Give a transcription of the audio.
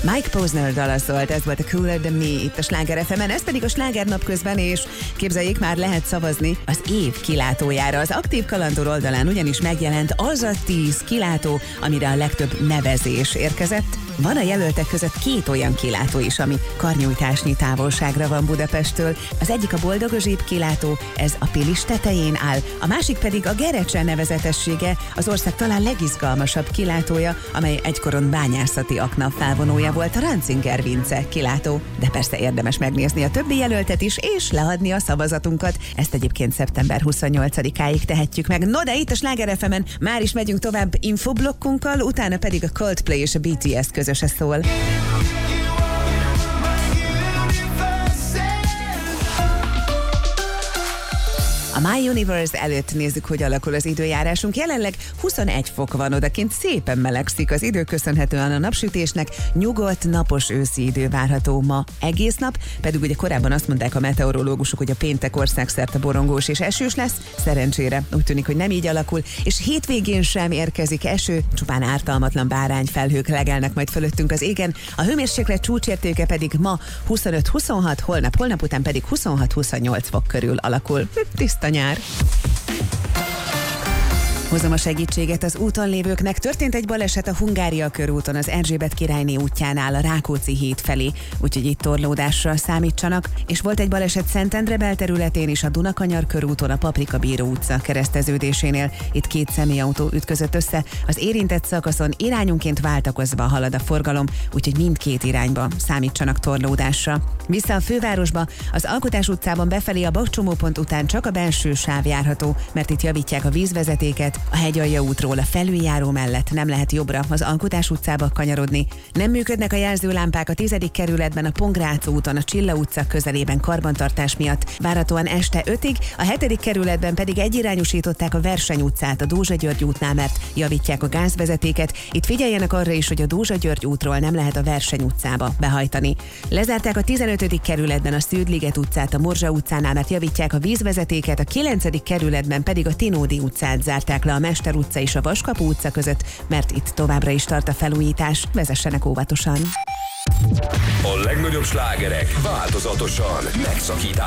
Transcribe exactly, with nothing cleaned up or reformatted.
Mike Posner dala szólt, ez volt a Cooler Than Me itt a Sláger ef emen, ez pedig a Sláger napközben, és képzeljék, már lehet szavazni az év kilátójára. Az Aktív Kalandor oldalán ugyanis megjelent az a tíz kilátó, amire a legtöbb nevezés érkezett. Van a jelöltek között két olyan kilátó is, ami karnyújtásnyi távolságra van Budapesttől. Az egyik a Boldog-Zsíp kilátó, ez a Pilis tetején áll, a másik pedig a Gerecse nevezetessége, az ország talán legizgalmasabb kilátója, amely egykoron bányászati akna felvonója volt, a Rancinger Vince kilátó. De persze érdemes megnézni a többi jelöltet is, és leadni a szavazatunkat. Ezt egyébként szeptember huszonnyolcadikáig tehetjük meg. No, de itt a Sláger ef emen már is megyünk tovább infoblokkunkkal, utána pedig a Coldplay és a bé té es közöse szól. A My Universe előtt nézzük, hogy alakul az időjárásunk. Jelenleg huszonegy fok van odakint, szépen melegszik az idő, köszönhetően a napsütésnek. Nyugodt, napos őszi idő várható ma egész nap, pedig ugye korábban azt mondták a meteorológusok, hogy a péntek országszerte borongós és esős lesz. Szerencsére úgy tűnik, hogy nem így alakul, és hétvégén sem érkezik eső, csupán ártalmatlan bárányfelhők legelnek majd fölöttünk az égen. A hőmérséklet csúcsértéke pedig ma huszonöt-huszonhat, holnap, holnap után pedig huszonhat-huszonnyolc fok körül alakul. Tiszta nyár. Hozom a segítséget az úton lévőknek. Történt egy baleset a Hungária körúton, az Erzsébet királyné útjánál a Rákóczi híd felé, úgyhogy itt torlódásra számítsanak, és volt egy baleset Szentendre belterületén is, a Dunakanyar körúton, a Paprika Bíró utca kereszteződésénél. Itt két személyautó ütközött össze, az érintett szakaszon irányunként váltakozva halad a forgalom, úgyhogy mindkét irányba számítsanak torlódásra. Vissza a fővárosba, az Alkotás utcában befelé a bakcsomópont után csak a belső sáv járható, mert itt javítják a vízvezetéket. A Hegyalja útról a felüljáró mellett nem lehet jobbra az Alkotás utcába kanyarodni. Nem működnek a jelzőlámpák a tizedik kerületben, a Pongrác úton, a Csilla utca közelében karbantartás miatt. Várhatóan este ötig, a hetedik kerületben pedig egyirányosították a Verseny utcát a Dózsa György útnál, mert javítják a gázvezetéket. Itt figyeljenek arra is, hogy a Dózsa György útról nem lehet a Verseny utcába behajtani. Lezárták a tizenötödik kerületben a Szűdliget utcát a Morzsa utcánál, mert javítják a vízvezetéket, a kilencedik kerületben pedig a Tinódi utcát zárták le a Mester utca és a Vaskapu utca között, mert itt továbbra is tart a felújítás. Vezessenek óvatosan! A legnagyobb slágerek változatosan megszakítás